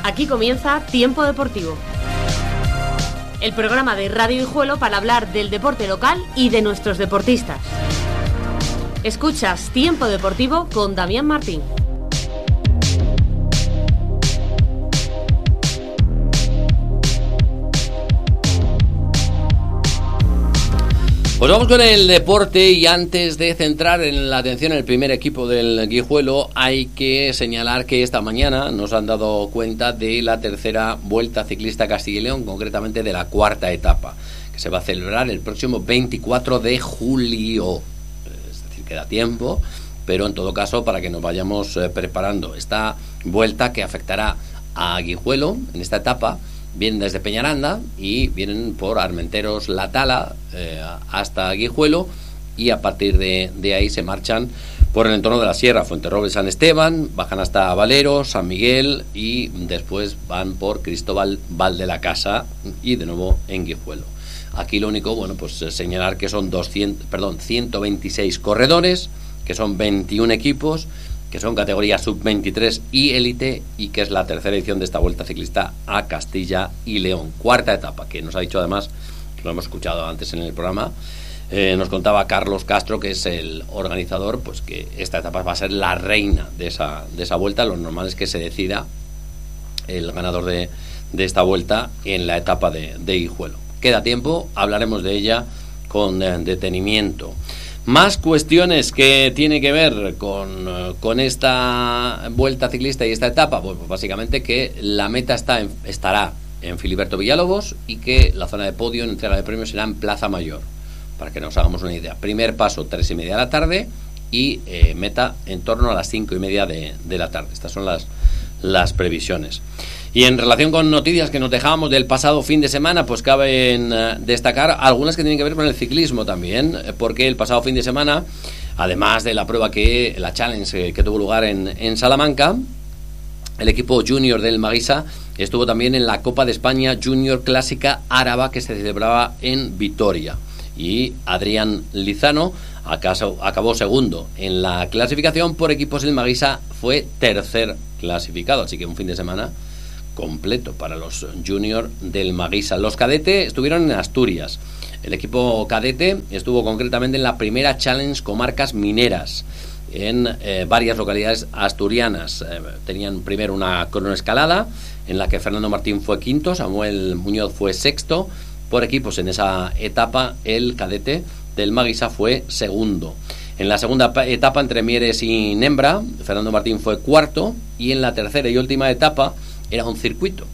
Aquí comienza Tiempo Deportivo, el programa de Radio Guijuelo para hablar del deporte local y de nuestros deportistas. Escuchas Tiempo Deportivo con Damián Martín. Pues vamos con el deporte, y antes de centrar en la atención en el primer equipo del Guijuelo, hay que señalar que esta mañana nos han dado cuenta de la tercera Vuelta Ciclista Castilla y León, concretamente de la cuarta etapa, que se va a celebrar el próximo 24 de julio. Es decir, queda tiempo, pero en todo caso para que nos vayamos preparando. Esta vuelta que afectará a Guijuelo en esta etapa, vienen desde Peñaranda y vienen por Armenteros, La Tala, hasta Guijuelo, y a partir de ahí se marchan por el entorno de la Sierra, Fuenterrobles, San Esteban, bajan hasta Valero, San Miguel y después van por Cristóbal, Val de la Casa y de nuevo en Guijuelo. Aquí lo único, bueno, pues señalar que son 126 corredores, que son 21 equipos, que son categoría sub-23 y élite, y que es la tercera edición de esta Vuelta Ciclista a Castilla y León. Cuarta etapa, que nos ha dicho además, lo hemos escuchado antes en el programa, nos contaba Carlos Castro, que es el organizador, pues que esta etapa va a ser la reina de esa vuelta. Lo normal es que se decida el ganador de esta vuelta en la etapa de Guijuelo. Queda tiempo, hablaremos de ella con detenimiento. Más cuestiones que tiene que ver con esta Vuelta Ciclista y esta etapa, pues básicamente que la meta estará en Filiberto Villalobos y que la zona de podio en entrega de premios será en Plaza Mayor, para que nos hagamos una idea. Primer paso 3:30 de la tarde y meta en torno a las 5:30 de la tarde. Estas son las previsiones. Y en relación con noticias que nos dejábamos del pasado fin de semana, pues cabe destacar algunas que tienen que ver con el ciclismo también, porque el pasado fin de semana, además de la prueba la Challenge que tuvo lugar en Salamanca, el equipo junior del Maguisa estuvo también en la Copa de España Junior Clásica Áraba, que se celebraba en Vitoria, y Adrián Lizano acabó segundo en la clasificación. Por equipos el Maguisa fue tercer clasificado, así que un fin de semana completo para los junior del Maguisa. Los cadete estuvieron en Asturias. El equipo cadete estuvo concretamente en la primera Challenge Comarcas Mineras en varias localidades asturianas. Tenían primero una cronoescalada en la que Fernando Martín fue quinto, Samuel Muñoz fue sexto. Por equipos en esa etapa el cadete del Maguisa fue segundo. En la segunda etapa entre Mieres y Nembra, Fernando Martín fue cuarto, y en la tercera y última etapa era un circuito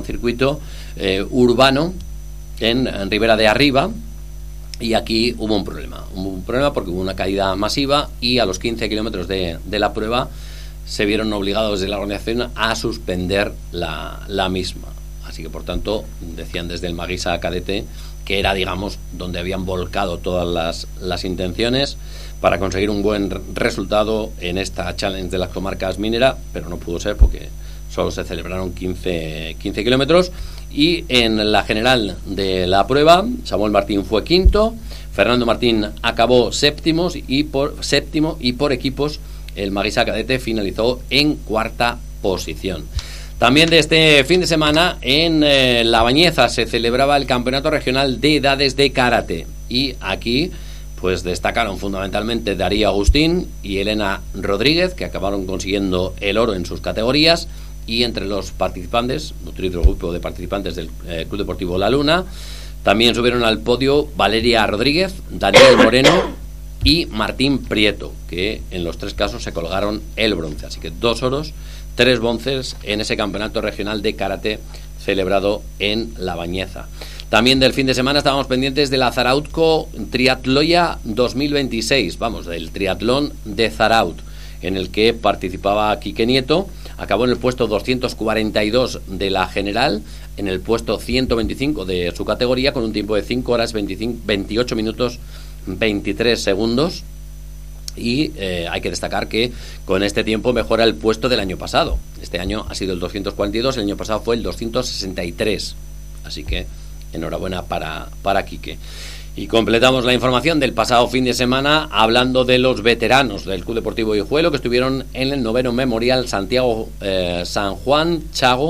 urbano en Ribera de Arriba, y aquí hubo un problema porque hubo una caída masiva, y a los 15 kilómetros de la prueba se vieron obligados desde la organización a suspender la misma. Así que, por tanto, decían desde el Maguisa cadete que era, digamos, donde habían volcado todas las intenciones para conseguir un buen resultado en esta Challenge de las Comarcas Minera, pero no pudo ser porque solo se celebraron 15 kilómetros. Y en la general de la prueba, Samuel Martín fue quinto, Fernando Martín acabó séptimo, y por equipos el Maguisa cadete finalizó en cuarta posición. También de este fin de semana en La Bañeza se celebraba el Campeonato Regional de Edades de Karate, y aquí pues destacaron fundamentalmente Darío Agustín y Elena Rodríguez, que acabaron consiguiendo el oro en sus categorías. Y entre los participantes, nutrido grupo de participantes del Club Deportivo La Luna, también subieron al podio Valeria Rodríguez, Daniel Moreno y Martín Prieto, que en los tres casos se colgaron el bronce. Así que 2 oros, 3 bronces en ese campeonato regional de karate celebrado en La Bañeza. También del fin de semana estábamos pendientes de la Zarautco Triatloia 2026, del triatlón de Zaraut, en el que participaba Quique Nieto. Acabó en el puesto 242 de la general, en el puesto 125 de su categoría, con un tiempo de 5 horas 28 minutos 23 segundos. Y hay que destacar que con este tiempo mejora el puesto del año pasado. Este año ha sido el 242, el año pasado fue el 263. Así que enhorabuena para Quique. Y completamos la información del pasado fin de semana hablando de los veteranos del Club Deportivo Guijuelo, que estuvieron en el 9º Memorial Santiago San Juan Chago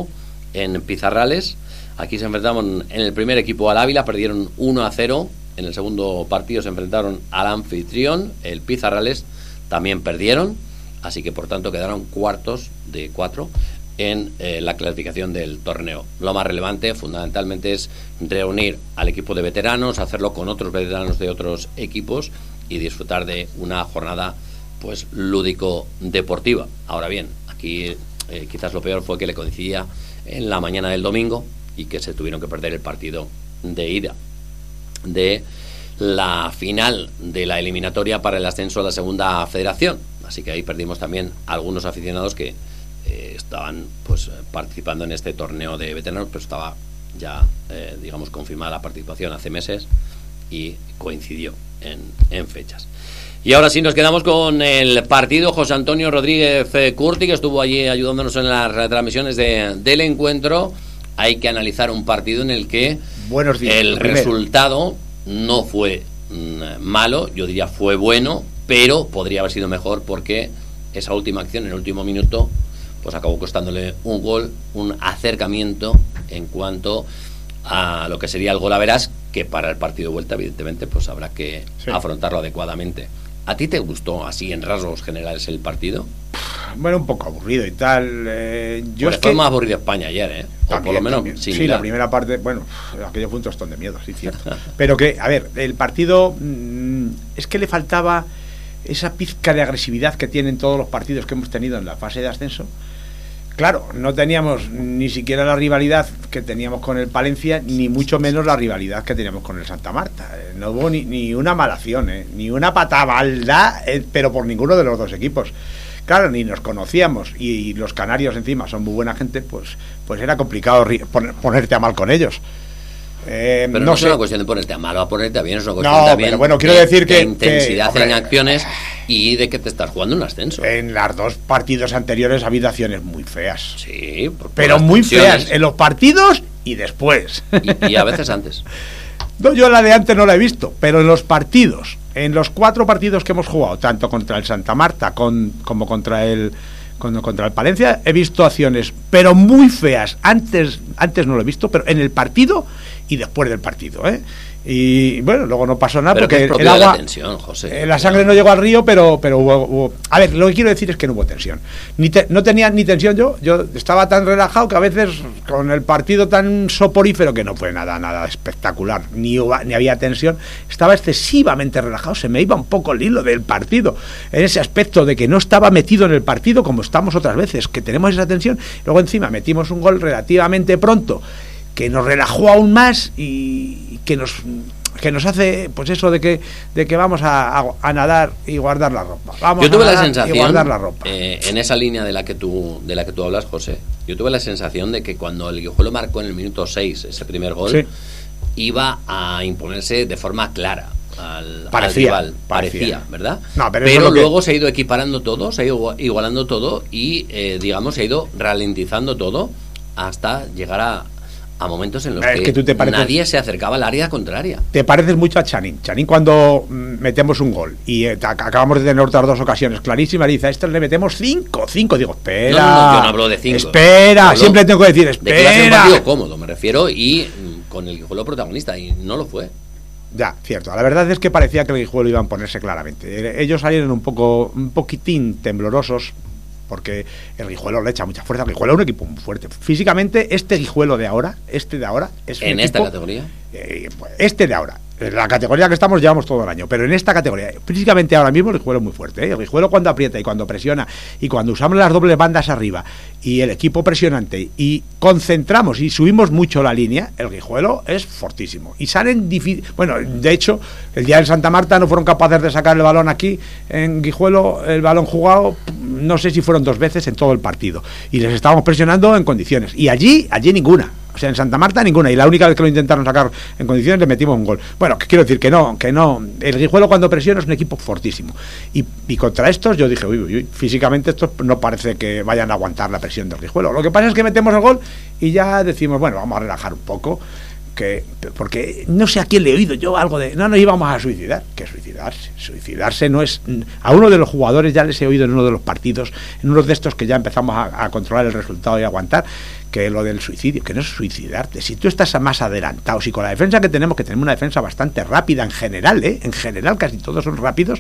en Pizarrales. Aquí se enfrentaron en el primer equipo al Ávila, perdieron 1-0. En el segundo partido se enfrentaron al anfitrión, el Pizarrales, también perdieron, así que por tanto quedaron cuartos de 4 en la clasificación del torneo. Lo más relevante fundamentalmente es reunir al equipo de veteranos, hacerlo con otros veteranos de otros equipos y disfrutar de una jornada pues lúdico-deportiva. Ahora bien, aquí quizás lo peor fue que le coincidía en la mañana del domingo y que se tuvieron que perder el partido de ida de la final de la eliminatoria para el ascenso a la segunda federación, así que ahí perdimos también algunos aficionados que estaban pues participando en este torneo de veteranos, pero estaba ya digamos confirmada la participación hace meses y coincidió en fechas. Y ahora sí nos quedamos con el partido. José Antonio Rodríguez Curti, que estuvo allí ayudándonos en las retransmisiones del encuentro. Hay que analizar un partido en el que el resultado no fue malo, yo diría fue bueno, pero podría haber sido mejor porque esa última acción en el último minuto pues acabó costándole un gol, un acercamiento en cuanto a lo que sería el gol a verás, que para el partido de vuelta evidentemente pues habrá que afrontarlo adecuadamente. ¿A ti te gustó así en rasgos generales el partido? Bueno, un poco aburrido y tal. Pues fue más aburrido España ayer, o por lo menos sí, la primera parte, bueno, aquello fue un tostón de miedo, sí, cierto. Pero que, a ver, el partido es que le faltaba esa pizca de agresividad que tienen todos los partidos que hemos tenido en la fase de ascenso. Claro, no teníamos ni siquiera la rivalidad que teníamos con el Palencia, ni mucho menos la rivalidad que teníamos con el Santa Marta. No hubo ni una mala acción, ni una patabalda, pero por ninguno de los dos equipos. Claro, ni nos conocíamos, y los canarios encima son muy buena gente, pues era complicado ponerte a mal con ellos. Pero no es una cuestión de ponerte a mal o a ponerte a bien, es una cuestión también pero bueno, quiero decir de intensidad en acciones y de que te estás jugando un ascenso. En los dos partidos anteriores ha habido acciones muy feas. Sí, pero muy feas, en los partidos y después. Y a veces antes. No, yo la de antes no la he visto, pero en los partidos, en los 4 partidos que hemos jugado, tanto contra el Santa Marta como contra el Palencia, he visto acciones, pero muy feas. Antes no lo he visto, pero en el partido y después del partido, Y bueno, luego no pasó nada, pero porque el agua, la tensión, José. La sangre no llegó al río, pero hubo. A ver, lo que quiero decir es que no hubo tensión. No tenía ni tensión yo estaba tan relajado que a veces con el partido tan soporífero, que no fue nada espectacular, ni había tensión, estaba excesivamente relajado, se me iba un poco el hilo del partido, en ese aspecto de que no estaba metido en el partido como estamos otras veces, que tenemos esa tensión. Luego encima metimos un gol relativamente pronto, que nos relajó aún más y que nos hace pues eso de que vamos a nadar y guardar la ropa. Yo tuve la sensación en esa línea de la que tú hablas, José. Yo tuve la sensación de que cuando el Guijuelo marcó en el minuto 6 ese primer gol, iba a imponerse de forma clara al rival, parecía, ¿verdad? No, pero luego se ha ido equiparando todo, se ha ido igualando todo y digamos se ha ido ralentizando todo hasta llegar a momentos en los que nadie se acercaba al área contraria. Te pareces mucho a Chanín. Chanín, cuando metemos un gol y acabamos de tener otras 2 ocasiones clarísimas, dice, a estos le metemos 5. Digo, espera. No, yo no hablo de 5. Espera, siempre tengo que decir, espera. De que un partido cómodo, me refiero, y con el Guijuelo protagonista, y no lo fue. Ya, cierto. La verdad es que parecía que el Guijuelo iba a ponerse claramente. Ellos salieron un poquitín temblorosos, porque el Guijuelo le echa mucha fuerza. El Guijuelo es un equipo muy fuerte. Físicamente, este Guijuelo de ahora es un ¿En esta categoría? De ahora. En la categoría que estamos llevamos todo el año, pero en esta categoría, físicamente ahora mismo el Guijuelo es muy fuerte, El Guijuelo cuando aprieta y cuando presiona y cuando usamos las dobles bandas arriba y el equipo presionante y concentramos y subimos mucho la línea, el Guijuelo es fortísimo. Y salen bueno, de hecho, el día del Santa Marta no fueron capaces de sacar el balón aquí en Guijuelo, el balón jugado, no sé si fueron 2 veces en todo el partido. Y les estábamos presionando en condiciones. Y allí ninguna. O sea, en Santa Marta ninguna, y la única vez que lo intentaron sacar en condiciones le metimos un gol. Bueno, que quiero decir que no. El Guijuelo cuando presiona es un equipo fortísimo. Y contra estos yo dije, uy, físicamente estos no parece que vayan a aguantar la presión del Guijuelo. Lo que pasa es que metemos el gol y ya decimos, bueno, vamos a relajar un poco. porque no sé a quién le he oído yo algo de no nos íbamos a suicidar. Que suicidarse no es. A uno de los jugadores ya les he oído en uno de los partidos, en uno de estos que ya empezamos a controlar el resultado y aguantar, que lo del suicidio, que no es suicidarte. Si tú estás más adelantado, si con la defensa que tenemos una defensa bastante rápida en general, en general casi todos son rápidos,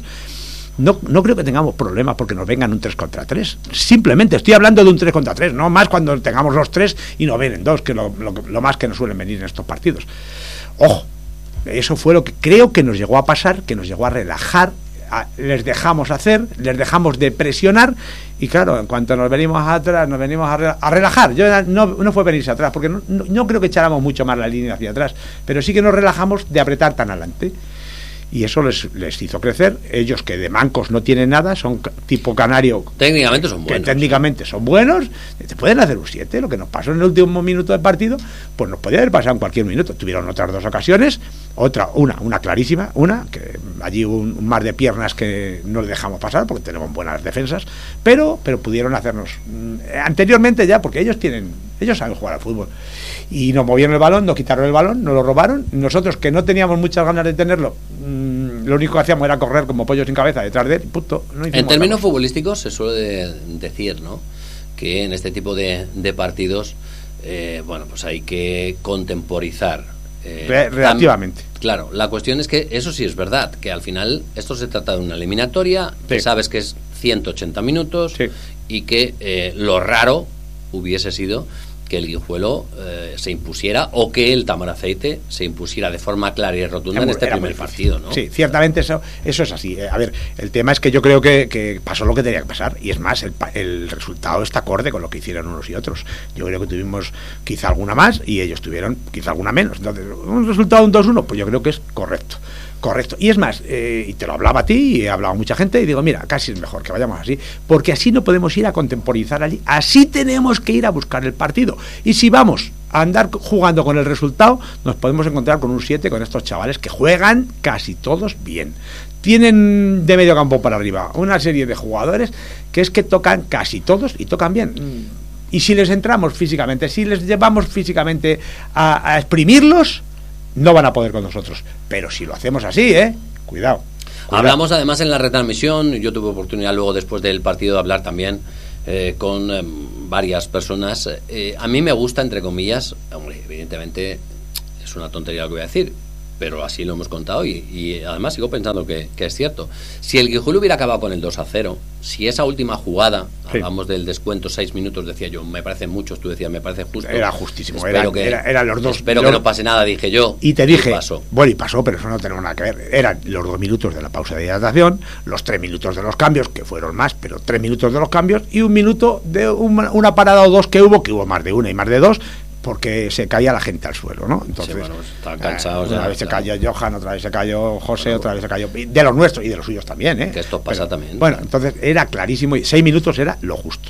no creo que tengamos problemas porque nos vengan un 3 contra 3. Simplemente estoy hablando de un 3 contra 3, no más cuando tengamos los 3 y nos vienen 2, que lo más que nos suelen venir en estos partidos. Ojo, eso fue lo que creo que nos llegó a pasar, que nos llegó a relajar, les dejamos hacer, les dejamos de presionar y claro, en cuanto nos venimos atrás, nos venimos a relajar. No fue venirse atrás, porque no creo que echáramos mucho más la línea hacia atrás, pero sí que nos relajamos de apretar tan adelante. Y eso les hizo crecer. Ellos, que de mancos no tienen nada, son tipo canario. Técnicamente son buenos. Que técnicamente son buenos, te pueden hacer un 7. Lo que nos pasó en el último minuto del partido, pues nos podía haber pasado en cualquier minuto. Tuvieron otras 2 ocasiones, una clarísima, que allí un mar de piernas que no le dejamos pasar porque tenemos buenas defensas, pero pudieron hacernos anteriormente ya, porque ellos saben jugar al fútbol. Y nos movieron el balón, nos quitaron el balón, nos lo robaron. Nosotros, que no teníamos muchas ganas de tenerlo, lo único que hacíamos era correr como pollos sin cabeza detrás de él, punto. En términos futbolísticos se suele decir, ¿no?, que en este tipo de partidos pues hay que contemporizar relativamente. Claro, la cuestión es que eso sí es verdad, que al final esto se trata de una eliminatoria, que sabes que es 180 minutos y que lo raro hubiese sido que el Guijuelo se impusiera, o que el Tamaraceite se impusiera de forma clara y rotunda en este primer partido, ¿no? Sí, ciertamente eso es así. A ver, el tema es que yo creo que pasó lo que tenía que pasar, y es más, el resultado está acorde con lo que hicieron unos y otros. Yo creo que tuvimos quizá alguna más y ellos tuvieron quizá alguna menos. Entonces, un resultado de un 2-1, pues yo creo que es correcto. Y es más, y te lo hablaba a ti y he hablado a mucha gente, y digo, mira, casi es mejor que vayamos así, porque así no podemos ir a contemporizar allí, así tenemos que ir a buscar el partido. Y si vamos a andar jugando con el resultado, nos podemos encontrar con un 7 con estos chavales que juegan casi todos bien. Tienen de medio campo para arriba una serie de jugadores que es que tocan casi todos y tocan bien. Y si les entramos físicamente, si les llevamos físicamente a exprimirlos, no van a poder con nosotros. Pero si lo hacemos así, cuidado. Hablamos además en la retransmisión, yo tuve oportunidad luego después del partido de hablar también con varias personas. A mí me gusta, entre comillas, hombre, evidentemente es una tontería lo que voy a decir, pero así lo hemos contado y además sigo pensando que es cierto. Si el Guijuelo hubiera acabado con el 2-0, si esa última jugada, hablamos del descuento 6 minutos, decía yo, me parecen muchos, tú decías, me parece justo. Era justísimo, era los dos. Espero que no pase nada, dije yo. Y te dije, pasó. Bueno, y pasó, pero eso no tenemos nada que ver. Eran los 2 minutos de la pausa de hidratación, los 3 minutos de los cambios, que fueron más, pero 3 minutos de los cambios, y 1 minuto de una parada o 2 que hubo más de 1 y más de 2, porque se caía la gente al suelo, ¿no? Entonces, sí, bueno, pues estaban cansados. Una vez se cayó Johan, otra vez se cayó José, otra vez se cayó, de los nuestros y de los suyos también, Que esto pasa también. Bueno, entonces era clarísimo, y 6 minutos era lo justo.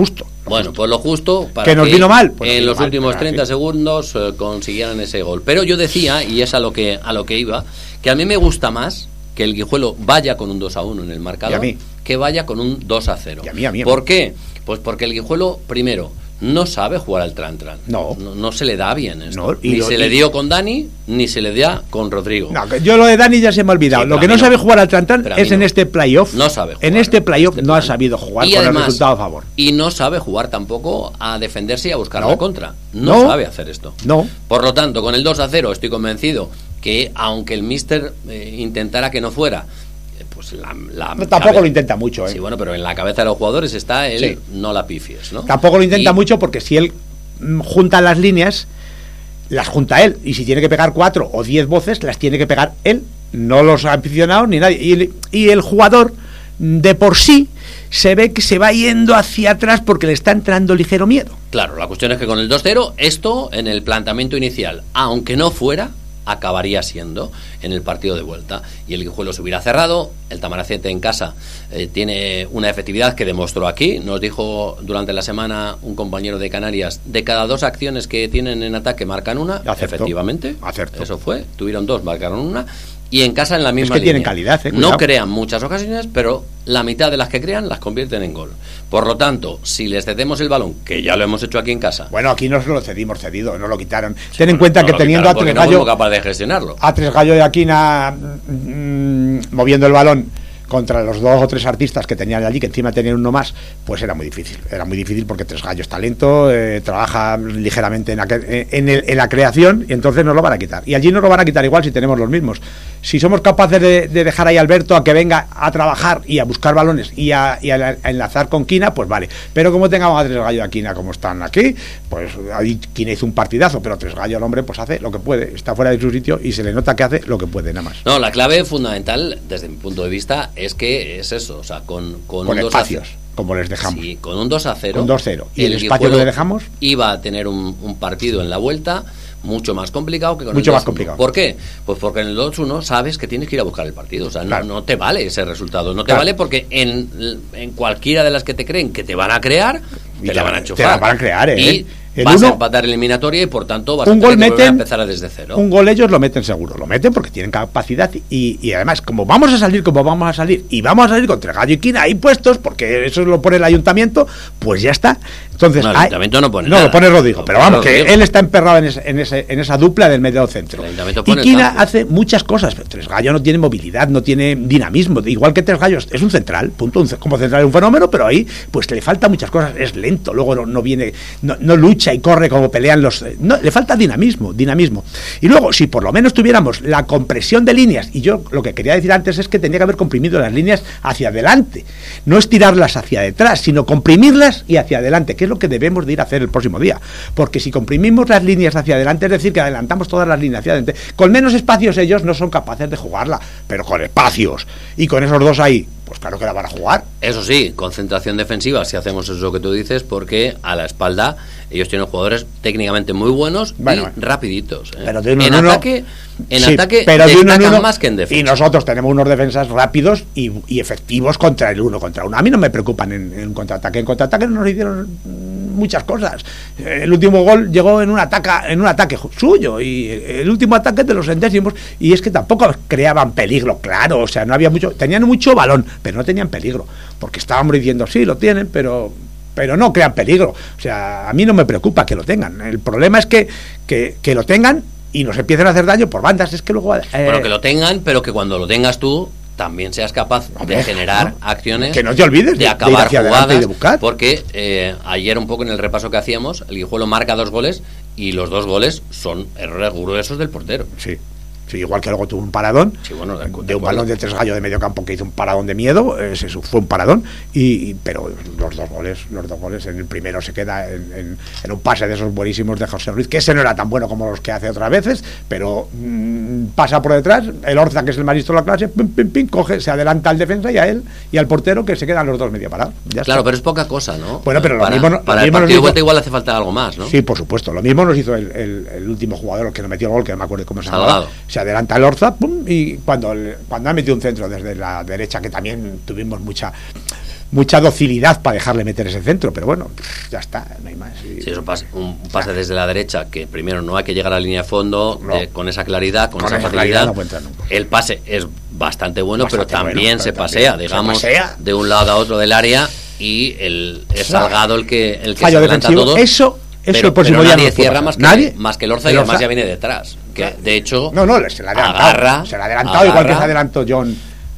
Pues lo justo para que nos vino mal, pues en los últimos 30 segundos consiguieran ese gol. Pero yo decía, y es a lo que iba, que a mí me gusta más que el Guijuelo vaya con un 2-1 en el marcador que vaya con un 2-0. Y a mí. ¿Por qué? Pues porque el Guijuelo, primero, no sabe jugar al tran-tran. No se le da bien esto. Ni se le dio con Dani, ni se le da con Rodrigo. Yo lo de Dani ya se me ha olvidado. Sí, lo que no sabe jugar al tran-tran es en este playoff. No sabe jugar. En este playoff no ha sabido jugar con el resultado a favor. Y no sabe jugar tampoco a defenderse y a buscar la contra. No sabe hacer esto. Por lo tanto, con el 2-0 estoy convencido que aunque el míster intentara que no fuera, pues tampoco lo intenta mucho, Sí, bueno, pero en la cabeza de los jugadores está él, no la pifies, ¿no? Tampoco lo intenta mucho, porque si él junta las líneas, las junta él, y si tiene que pegar 4 o 10 voces, las tiene que pegar él, no los aficionados ni nadie. Y el jugador de por sí se ve que se va yendo hacia atrás porque le está entrando ligero miedo. Claro, la cuestión es que con el 2-0 esto en el planteamiento inicial, aunque no fuera, acabaría siendo en el partido de vuelta, y el Guijuelo se hubiera cerrado. El Tamaraceite en casa tiene una efectividad que demostró aquí. Nos dijo durante la semana un compañero de Canarias, de cada 2 acciones que tienen en ataque marcan una. Acertó. Efectivamente, Acertó. Eso fue, tuvieron 2, marcaron una, Y en casa en la misma es que línea. tienen calidad, No crean muchas ocasiones, pero la mitad de las que crean las convierten en gol. Por lo tanto, si les cedemos el balón, que ya lo hemos hecho aquí en casa. Bueno, aquí nos lo cedimos cedido, no lo quitaron. Ten en cuenta que teniendo a Tres no Gallo, capaz de gestionarlo. A Tres Gallo de Aquina moviendo el balón contra los 2 o 3 artistas que tenían allí, que encima tenían uno más, pues era muy difícil porque Tres Gallo es talento, trabaja ligeramente en la creación, y entonces nos lo van a quitar, y allí nos lo van a quitar igual si tenemos los mismos. Si somos capaces de dejar ahí a Alberto a que venga a trabajar y a buscar balones y a enlazar con Quina, pues vale, pero como tengamos a Tres Gallo de Aquina como están aquí, pues ahí Quina hizo un partidazo, pero Tres Gallo, el hombre, pues hace lo que puede, está fuera de su sitio y se le nota que hace lo que puede, nada más. No, la clave fundamental desde mi punto de vista es que es eso, o sea, con espacios, como les dejamos. Sí, con un 2-0. Con 2-0. ¿Y el espacio que le dejamos? Iba a tener un partido en la vuelta mucho más complicado que con mucho el 2-1. Más complicado. ¿Por qué? Pues porque en el 2-1 sabes que tienes que ir a buscar el partido. O sea, claro. no te vale ese resultado. No te claro. vale porque en cualquiera de las que te creen que te van a crear, te la van a enchufar. Te la van a crear, Y vas a empatar eliminatoria y por tanto vas a tener que volver a empezar desde cero. Un gol ellos lo meten seguro, lo meten porque tienen capacidad y además como vamos a salir y vamos a salir con Tres Gallo y Quina ahí puestos, porque eso lo pone el ayuntamiento, pues ya está. Entonces, no, el ayuntamiento no pone nada. No, lo pone Rodrigo, pero vamos, Rodrigo. que él está emperrado en esa dupla del medio centro. Y Quina hace muchas cosas, pero Tres Gallo no tiene movilidad, no tiene dinamismo, igual que Tres Gallo es un central, punto, como central es un fenómeno, pero ahí pues le falta muchas cosas, es lento, luego no viene, no lucha y corre como pelean le falta dinamismo. Y luego, si por lo menos tuviéramos la compresión de líneas, y yo lo que quería decir antes es que tenía que haber comprimido las líneas hacia adelante, no estirarlas hacia detrás, sino comprimirlas y hacia adelante, que es lo que debemos de ir a hacer el próximo día, porque si comprimimos las líneas hacia adelante, es decir, que adelantamos todas las líneas hacia adelante, con menos espacios ellos no son capaces de jugarla, pero con espacios, y con esos dos ahí, pues claro que la van a jugar. Eso sí, concentración defensiva, si hacemos eso que tú dices, porque a la espalda ellos tienen jugadores técnicamente muy buenos y rapiditos. Pero de uno en uno, ataque pero destacan de uno, más que en defensa. Y nosotros tenemos unos defensas rápidos y efectivos contra el 1 contra 1. A mí no me preocupan en contraataque. En contraataque nos hicieron muchas cosas. El último gol llegó en un ataque suyo, y el último ataque de los 60º, y es que tampoco creaban peligro, claro, o sea, no había mucho, tenían mucho balón, pero no tenían peligro, porque estábamos diciendo, sí, lo tienen, pero no crean peligro. O sea, a mí no me preocupa que lo tengan. El problema es que lo tengan y nos empiecen a hacer daño por bandas. Es que luego bueno, que lo tengan, pero que cuando lo tengas tú también seas capaz de generar acciones, que no te olvides de acabar jugadas, y de buscar. Porque ayer un poco en el repaso que hacíamos, el Guijuelo marca 2 goles y los 2 goles son errores gruesos del portero. Sí, igual que luego tuvo un paradón, bueno, de un balón de Tres Gallo de medio campo que hizo un paradón de miedo, eso fue un paradón, pero los dos goles, en el primero se queda en un pase de esos buenísimos de José Ruiz, que ese no era tan bueno como los que hace otras veces, pero pasa por detrás, el Orza, que es el maestro de la clase, coge, se adelanta al defensa y a él y al portero, que se quedan los dos medio parados. Claro, pero es poca cosa, ¿no? Bueno, pero para el partido de vuelta igual hace falta algo más, ¿no? Sí, por supuesto, lo mismo nos hizo el último jugador, el que nos metió el gol, que no me acuerdo cómo se llamaba. Se adelanta el Orza, pum, y cuando ha metido un centro desde la derecha, que también tuvimos mucha docilidad para dejarle meter ese centro, pero bueno, no hay más. Sí, eso un pase desde la derecha, que primero no hay que llegar a la línea de fondo con esa claridad, con esa facilidad. No el pase es bastante bueno, pero también se pasea, digamos, de un lado a otro del área, y es Salgado el que se adelanta todo. Eso el próximo pero día nadie cierra más que el Orza, y además ya viene detrás. Que de hecho se la ha adelantado igual que se adelantó John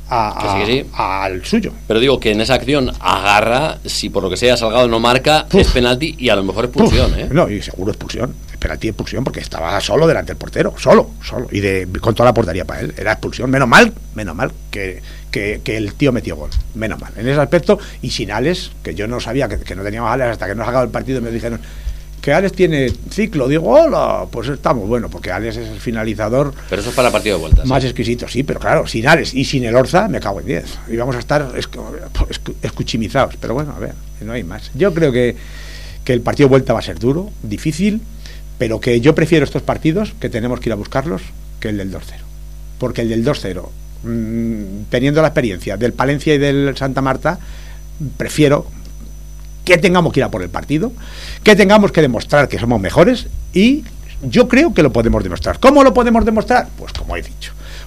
al suyo. Pero digo que en esa acción agarra, si por lo que sea Salgado no marca, es penalti y a lo mejor expulsión. No, y seguro expulsión, penalti y expulsión, porque estaba solo delante del portero, solo, y con toda la portería para él, era expulsión. Menos mal que el tío metió gol, menos mal en ese aspecto. Y sin Alex, que yo no sabía que no teníamos Alex hasta que nos acabó el partido, me dijeron que Alex tiene ciclo. Digo, hola, pues estamos, bueno, porque Alex es el finalizador. Pero eso es para el partido de vuelta. Más exquisito, sí, pero claro, sin Alex y sin el Orza, me cago en 10. Y vamos a estar escuchimizados. Pero bueno, a ver, no hay más. Yo creo que el partido de vuelta va a ser duro, difícil, pero que yo prefiero estos partidos, que tenemos que ir a buscarlos, que el del 2-0. Porque el del 2-0, teniendo la experiencia del Palencia y del Santa Marta, prefiero que tengamos que ir a por el partido, que tengamos que demostrar que somos mejores, y yo creo que lo podemos demostrar. ¿Cómo lo podemos demostrar? Pues como he dicho,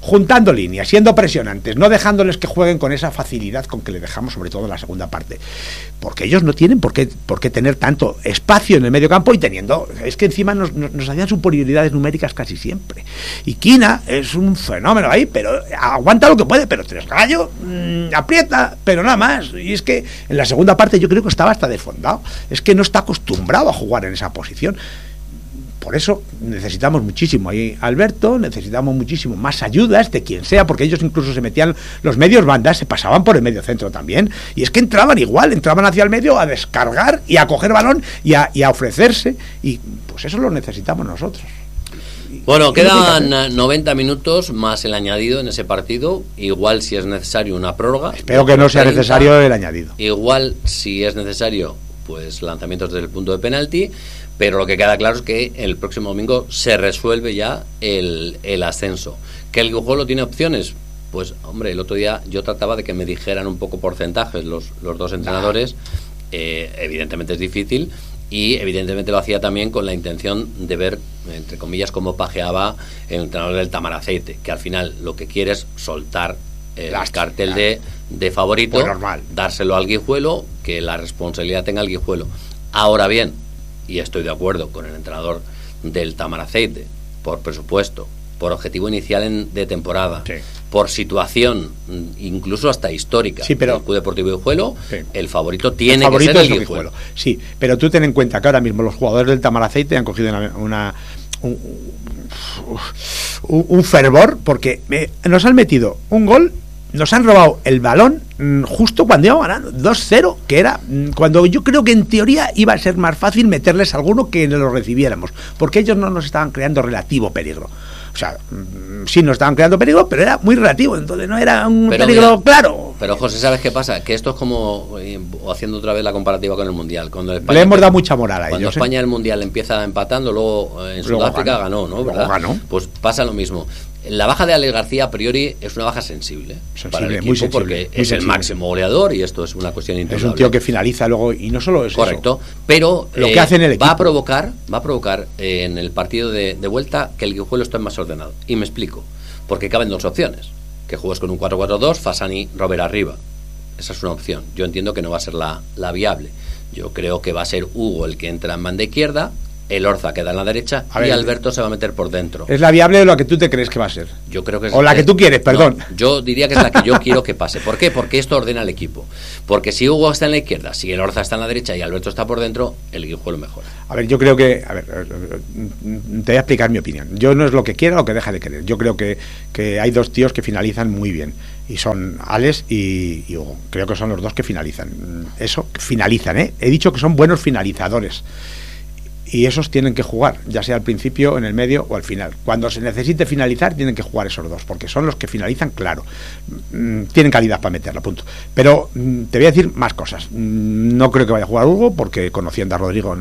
juntando líneas, siendo presionantes, no dejándoles que jueguen con esa facilidad con que le dejamos, sobre todo en la segunda parte, porque ellos no tienen por qué tener tanto espacio en el medio campo, y teniendo, es que encima nos hacían superioridades numéricas casi siempre, y Quina es un fenómeno ahí, pero aguanta lo que puede, pero Tres Gallo aprieta, pero nada más, y es que en la segunda parte yo creo que estaba hasta desfondado, es que no está acostumbrado a jugar en esa posición. Por eso necesitamos muchísimo ahí Alberto, necesitamos muchísimo más ayudas de quien sea, porque ellos incluso se metían, los medios bandas se pasaban por el medio centro también, y es que entraban hacia el medio a descargar y a coger balón y a ofrecerse, y pues eso lo necesitamos nosotros. Bueno, quedan 90 minutos más el añadido en ese partido, igual si es necesario una prórroga. Espero que no sea necesario el añadido. Igual si es necesario, pues lanzamientos desde el punto de penalti. Pero lo que queda claro es que el próximo domingo se resuelve ya el ascenso. ¿Que el Guijuelo tiene opciones? Pues, hombre, el otro día yo trataba de que me dijeran un poco porcentajes los dos entrenadores. Evidentemente es difícil, y evidentemente lo hacía también con la intención de ver, entre comillas, cómo pajeaba el entrenador del Tamaraceite, que al final lo que quiere es soltar el cartel de favorito, pues dárselo al Guijuelo, que la responsabilidad tenga el Guijuelo. Ahora bien, y estoy de acuerdo con el entrenador del Tamaraceite, por presupuesto, por objetivo inicial de temporada, sí, por situación incluso hasta histórica, sí, pero del Club Deportivo Guijuelo, sí, el favorito tiene que ser el Guijuelo. Sí, pero tú ten en cuenta que ahora mismo los jugadores del Tamaraceite han cogido un fervor, porque nos han metido un gol, nos han robado el balón justo cuando íbamos ganando 2-0, que era cuando yo creo que en teoría iba a ser más fácil meterles alguno que lo recibiéramos, porque ellos no nos estaban creando relativo peligro. O sea, sí nos estaban creando peligro, pero era muy relativo, entonces no era un peligro claro. Pero José, ¿sabes qué pasa? Que esto es como, haciendo otra vez la comparativa con el Mundial, cuando España, le hemos dado mucha moral a ellos. Cuando España el Mundial empieza empatando, luego en Sudáfrica ganó, ¿no? ¿Verdad? Ganó. Pues pasa lo mismo. La baja de Alex García a priori es una baja sensible para el equipo, muy sensible, porque es el máximo goleador y esto es una cuestión indudable. Es un tío que finaliza luego, y no solo es correcto, eso, pero lo que hace en el equipo va a provocar en el partido de vuelta que el Guijuelo esté más ordenado. Y me explico, porque caben dos opciones: que juegues con un 4-4-2, Fasani, Robert arriba. Esa es una opción. Yo entiendo que no va a ser la viable. Yo creo que va a ser Hugo el que entra en banda izquierda, Elorza queda en la derecha y Alberto se va a meter por dentro. ¿Es la viable o la que tú te crees que va a ser? Yo creo que es, o la que tú quieres, perdón. No, yo diría que es la que yo quiero que pase. ¿Por qué? Porque esto ordena el equipo. Porque si Hugo está en la izquierda, si Elorza está en la derecha y Alberto está por dentro, el Guijuelo mejora. A ver, yo creo que... A ver, te voy a explicar mi opinión. Yo no es lo que quiera o lo que deja de querer. Yo creo que hay dos tíos que finalizan muy bien, y son Alex y Hugo. Creo que son los dos que finalizan. Eso, finalizan, ¿eh? He dicho que son buenos finalizadores. Y esos tienen que jugar, ya sea al principio, en el medio o al final. Cuando se necesite finalizar, tienen que jugar esos dos, porque son los que finalizan, claro. Tienen calidad para meterla, punto. Pero te voy a decir más cosas. No creo que vaya a jugar Hugo, porque conociendo a Rodrigo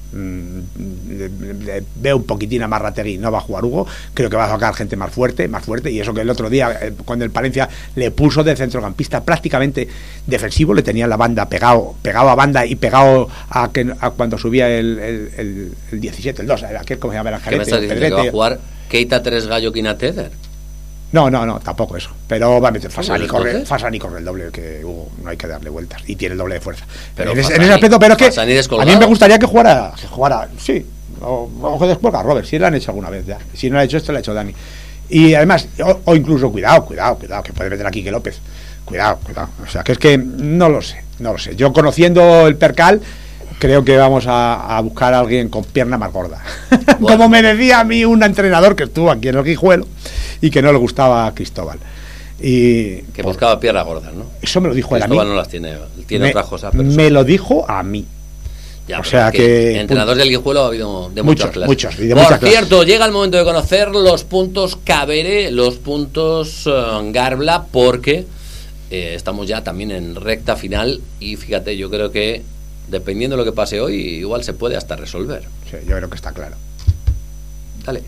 veo un poquitín a Marrategui, no va a jugar Hugo. Creo que va a sacar gente más fuerte, y eso que el otro día, cuando el Palencia le puso de centrocampista prácticamente defensivo, le tenía la banda pegado a banda y pegado a cuando subía el 17, el 2, aquel, como se llama, el Jarete. ¿Qué me estás diciendo? ¿Que va a jugar Keita Tres Gallo Quina Tether? No, tampoco eso. Pero va a meter Fasani corre el doble que Hugo, no hay que darle vueltas, y tiene el doble de fuerza. Pero en ese aspecto, pero es que a mí me gustaría que jugara, sí, o que descuelga a Robert, si lo han hecho alguna vez ya. Si no lo ha hecho esto, lo ha hecho Dani. Y además, o incluso cuidado, que puede meter aquí que López. Cuidado. O sea, que es que no lo sé. Yo, conociendo el percal, creo que vamos a buscar a alguien con pierna más gorda. Bueno. Como me decía a mí un entrenador que estuvo aquí en el Guijuelo y que no le gustaba a Cristóbal. Y que buscaba piernas gordas, ¿no? Eso me lo dijo él a mí. Cristóbal no las tiene otras cosas. Me lo dijo a mí. Ya, o sea que entrenadores del Guijuelo ha habido de muchas clases. Muchos. Por cierto, llega el momento de conocer los puntos Cabere, los puntos Garbla, porque estamos ya también en recta final y fíjate, yo creo que dependiendo de lo que pase hoy, igual se puede hasta resolver. Sí, yo creo que está claro. Dale.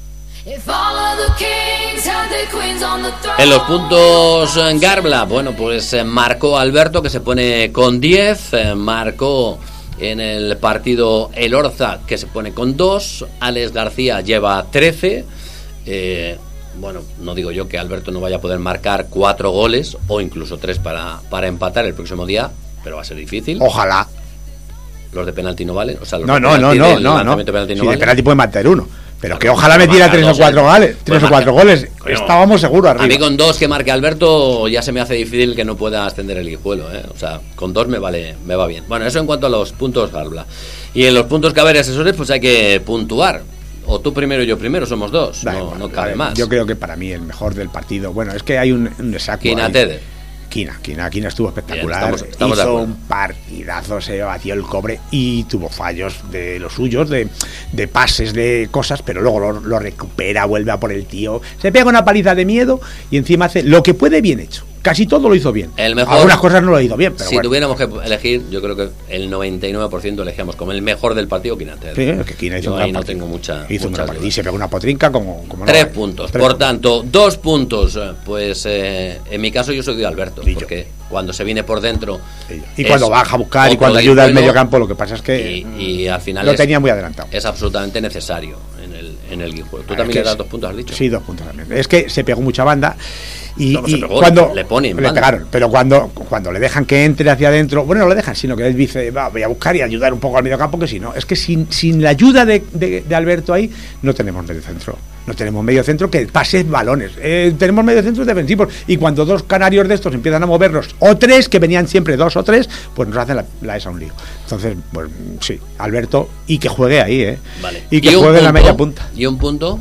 En los puntos Garbla, bueno, pues marcó Alberto, que se pone con 10, marcó en el partido Elorza, que se pone con 2, Alex García lleva 13, bueno, no digo yo que Alberto no vaya a poder marcar 4 goles o incluso 3 para empatar el próximo día, pero va a ser difícil. Ojalá. Los de penalti no valen. O sea, los No. de penalti De penalti no de valen. penalti puede meter uno. Pero que Claro, ojalá metiera 3 o 4 goles. 3 o 4 goles. Coño, Estábamos seguros arriba. A mí con 2 que marque Alberto ya se me hace difícil que no pueda ascender el Guijuelo, ¿eh? O sea, con 2 me va bien. Bueno, eso en cuanto a los puntos habla. Y en los puntos que haber asesores, pues hay que puntuar. O tú primero y yo primero, somos 2. No cabe más. Yo creo que para mí el mejor del partido. Bueno, es que hay un exacto. Quina Teder. Quina estuvo espectacular. Bien, estamos de hizo acuerdo. un partidazo, se batió el cobre y tuvo fallos de los suyos, de pases, de cosas, pero luego lo recupera, vuelve a por el tío, se pega una paliza de miedo y encima hace lo que puede bien hecho. Casi todo lo hizo bien. El mejor, algunas cosas no lo hizo bien, pero si bueno. tuviéramos que elegir, yo creo que el 99% elegíamos como el mejor del partido Quina Teder. Sí, es que Quina hizo yo un gran ahí no partido. tengo mucha Hizo un gran duda. partido y se pegó una potrinca como 3 puntos. Por tanto, 2 puntos. Pues en mi caso yo soy de Alberto, Y yo. Porque cuando se viene por dentro y cuando baja a buscar y otro cuando ayuda al Guijuelo, medio campo, lo que pasa es que y al final lo tenía muy adelantado. es absolutamente necesario en el Guijuelo. ¿Tú Es también que le das sí. 2 puntos, has dicho? Sí, 2 puntos también. Es que se pegó mucha banda y, No, se y pegó, cuando le ponen le banda. pegaron, pero cuando le dejan que entre hacia adentro, bueno, no le dejan, sino que él dice, voy a buscar y ayudar un poco al mediocampo, que si no, es que sin la ayuda de Alberto ahí no tenemos medio centro. No tenemos medio centro que pase balones. Tenemos medio centros defensivos y cuando 2 canarios de estos empiezan a moverlos, o 3, que venían siempre 2 o 3, pues nos hacen la esa un lío. Entonces, pues sí, Alberto, y que juegue ahí, Vale. y que juegue en la media punta. ¿Y un punto?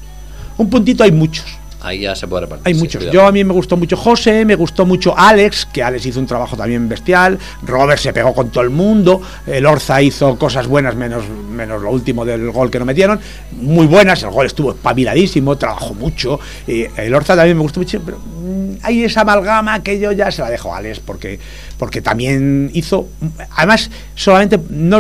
Un puntito hay muchos. Ahí ya se puede repartir. Hay sí, muchos. cuidado. Yo a mí me gustó mucho José, me gustó mucho Alex, que Alex hizo un trabajo también bestial. Robert se pegó con todo el mundo. El Orza hizo cosas buenas, menos lo último del gol que no metieron. Muy buenas, el gol estuvo espabiladísimo, trabajó mucho. El Orza también me gustó mucho, pero hay esa amalgama que yo ya se la dejo a Alex, porque también hizo. Además, solamente.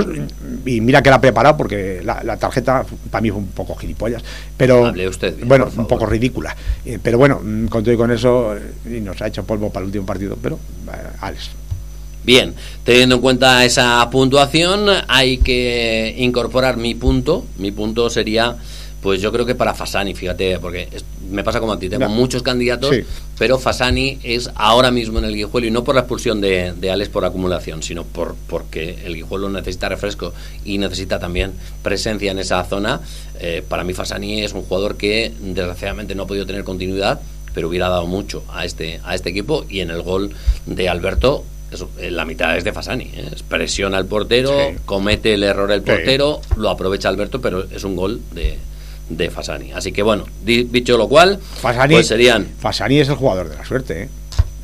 Y mira que la ha preparado, porque la tarjeta para mí fue un poco gilipollas. Pero. Hable usted bien, bueno, por favor. un poco ridícula. Pero bueno, con todo y con eso, y nos ha hecho polvo para el último partido, pero Alex. Bien, teniendo en cuenta esa puntuación, hay que incorporar mi punto. Mi punto sería, pues yo creo que para Fasani, fíjate, porque me pasa como a ti, tengo muchos candidatos, sí. Pero Fasani es ahora mismo en el Guijuelo, y no por la expulsión de Alex por acumulación, sino porque el Guijuelo necesita refresco y necesita también presencia en esa zona. Para mí Fasani es un jugador que desgraciadamente no ha podido tener continuidad, pero hubiera dado mucho a este equipo, y en el gol de Alberto la mitad es de Fasani, es presiona al portero, sí. Comete el error el portero, sí. Lo aprovecha Alberto, pero es un gol de Fasani. Así que bueno, dicho lo cual, Fasani, pues serían... Fasani es el jugador de la suerte,